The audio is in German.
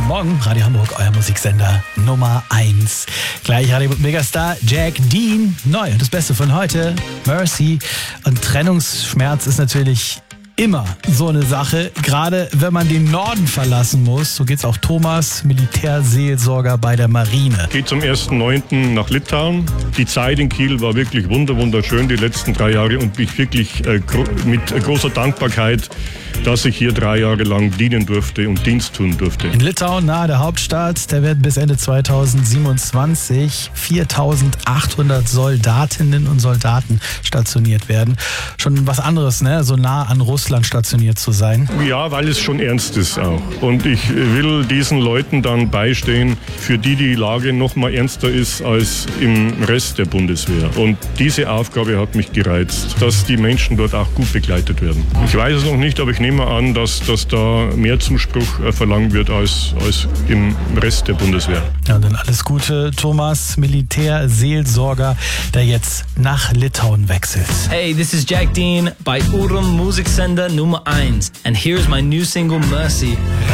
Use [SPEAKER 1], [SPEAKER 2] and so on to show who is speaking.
[SPEAKER 1] Morgen, Radio Hamburg, euer Musiksender Nummer 1. Gleich Radio Megastar Jack Dean. Neu und das Beste von heute, Mercy. Und Trennungsschmerz ist natürlich immer so eine Sache, gerade wenn man den Norden verlassen muss. So geht's auch Thomas, Militärseelsorger bei der Marine.
[SPEAKER 2] Geht zum 1.9. nach Litauen. Die Zeit in Kiel war wirklich wunderschön, die letzten 3 Jahre, und ich wirklich mit großer Dankbarkeit, dass ich hier 3 Jahre lang dienen durfte und Dienst tun durfte.
[SPEAKER 1] In Litauen, nahe der Hauptstadt, da werden bis Ende 2027 4.800 Soldatinnen und Soldaten stationiert werden. Schon was anderes, ne? So nah an Russland stationiert zu sein.
[SPEAKER 2] Ja, weil es schon ernst ist auch. Und ich will diesen Leuten dann beistehen, für die Lage noch mal ernster ist als im Rest der Bundeswehr. Und diese Aufgabe hat mich gereizt, dass die Menschen dort auch gut begleitet werden. Ich weiß es noch nicht, aber ich nehme an, dass da mehr Zuspruch verlangt wird als im Rest der Bundeswehr.
[SPEAKER 1] Ja, dann alles Gute, Thomas, Militärseelsorger, der jetzt nach Litauen wechselt.
[SPEAKER 3] Hey, this is Jack Dean bei eurem Musiksender Nummer 1. And here's my new single, Mercy.